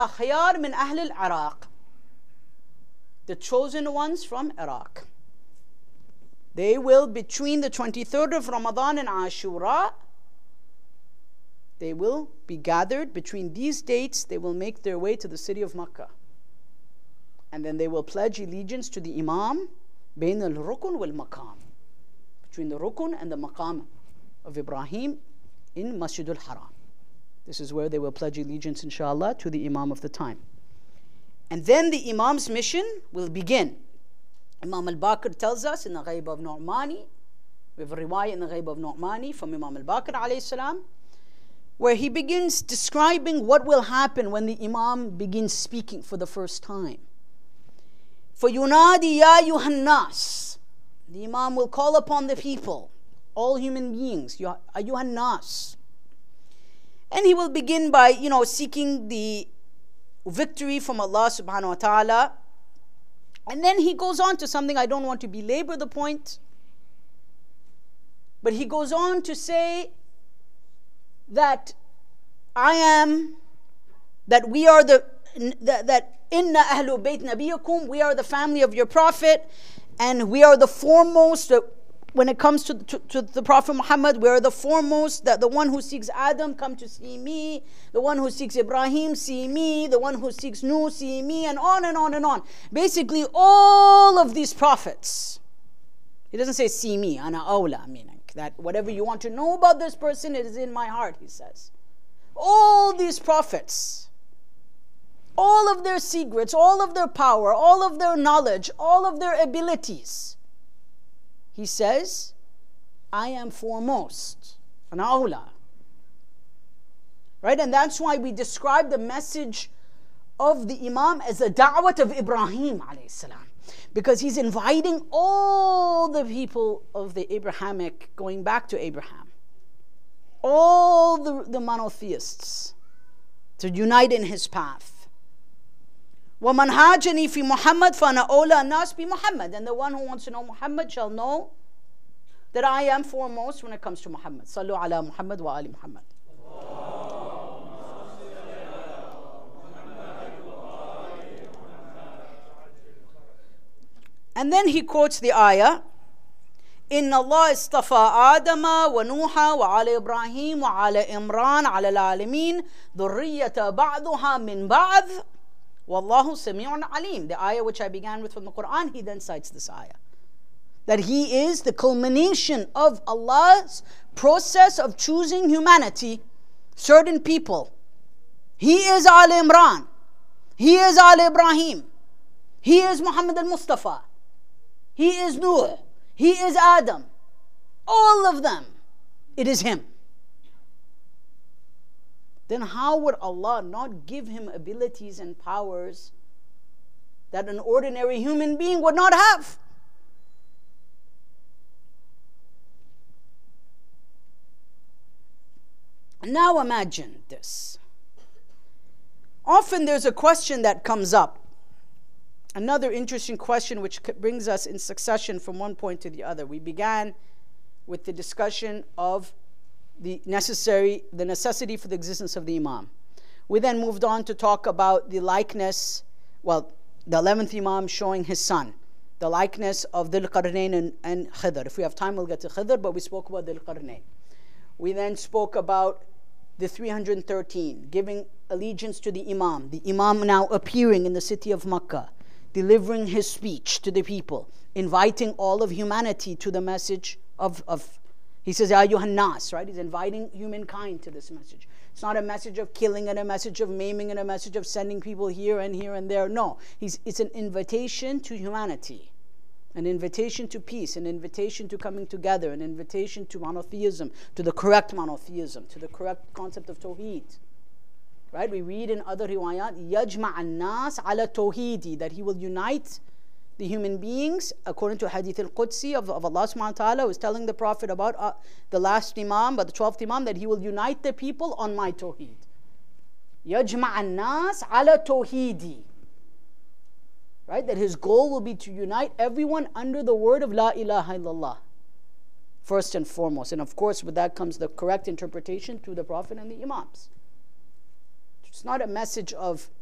Akhyar min Ahl al-Iraq, the chosen ones from Iraq. They will, between the 23rd of Ramadan and Ashura, they will be gathered. Between these dates, they will make their way to the city of Makkah. And then they will pledge allegiance to the Imam, bain al-Rukun wal-Maqam, between the Rukun and the Maqam of Ibrahim in Masjid al-Haram. This is where they will pledge allegiance, inshallah, to the Imam of the time. And then the Imam's mission will begin. Imam al-Baqir tells us in the Ghaib of Nu'mani, we have a riwayah in the Ghaib of Nu'mani from Imam al-Baqir alayhi salam, where he begins describing what will happen when the Imam begins speaking for the first time. فَيُنَادِي يَا أَيُّهَا النَّاسِ, the Imam will call upon the people, all human beings, Ya أَيُّهَا النَّاسِ. And he will begin by, seeking the victory from Allah subhanahu wa ta'ala. And then he goes on to something, I don't want to belabor the point, but he goes on to say that we are that inna ahlu bayt nabiyakum, we are the family of your prophet, and we are the foremost when it comes to the Prophet Muhammad. We are the foremost, that the one who seeks Adam, come to see me, the one who seeks Ibrahim, see me, the one who seeks Nuh, see me, and on and on and on. Basically all of these prophets, he doesn't say see me, ana awla, meaning that whatever you want to know about this person, it is in my heart, he says. All these prophets, all of their secrets, all of their power, all of their knowledge, all of their abilities, he says, I am foremost, ana awla. Right? And that's why we describe the message of the Imam as the da'wat of Ibrahim alayhi salam, because he's inviting all the people of the Abrahamic, going back to Abraham, all the monotheists, to unite in his path. وَمَنْ هَاجَنِي فِي مُحَمَّدٍ فَأَنَا أَوْلَى النَّاسِ بِمُحَمَّدٍ. And the one who wants to know Muhammad shall know that I am foremost when it comes to Muhammad. Sallu ala Muhammad wa ali Muhammad. And then he quotes the ayah, إِنَّ اللَّهَ اصْطَفَى آدَمَ وَنُوحًا وَعَلَى إِبْرَاهِيمَ وَعَلَى إِمْرَانَ عَلَى الْعَالَمِينَ ذُرِّيَّةَ بَعْضُهَا مِنْ بَعْضٍ وَاللَّهُ سَمِيعٌ عَلِيمٌ. The ayah which I began with from the Quran, he then cites this ayah, that he is the culmination of Allah's process of choosing humanity, certain people. He is Al Imran, he is Al Ibrahim, he is Muhammad al-Mustafa, he is Nuh, he is Adam. All of them, it is him. Then how would Allah not give him abilities and powers that an ordinary human being would not have? Now imagine this. Often there's a question that comes up. Another interesting question which brings us in succession from one point to the other. We began with the discussion of the necessity for the existence of the Imam. We then moved on to talk about the likeness, the 11th Imam showing his son, the likeness of Dhul Qarnayn and Khidr. If we have time, we'll get to Khidr, but we spoke about Dhul Qarnayn. We then spoke about the 313, giving allegiance to the Imam now appearing in the city of Makkah, delivering his speech to the people, inviting all of humanity to the message of he says, Ya ayyuhan nas, right? He's inviting humankind to this message. It's not a message of killing and a message of maiming and a message of sending people here and here and there. No, it's an invitation to humanity, an invitation to peace, an invitation to coming together, an invitation to monotheism, to the correct monotheism, to the correct concept of Tawheed. Right? We read in other riwayat, يَجْمَعَ النَّاسِ عَلَى تَوْحِيدِ, that he will unite the human beings, according to Hadith al-Qudsi of Allah subhanahu wa ta'ala, who is telling the Prophet about the last Imam, but the 12th Imam, that he will unite the people on my Tawheed. يَجْمَعَ النَّاسِ عَلَى تَوْحِيدِ. Right? That his goal will be to unite everyone under the word of La ilaha illallah, first and foremost. And of course, with that comes the correct interpretation through the Prophet and the Imams. It's not a message of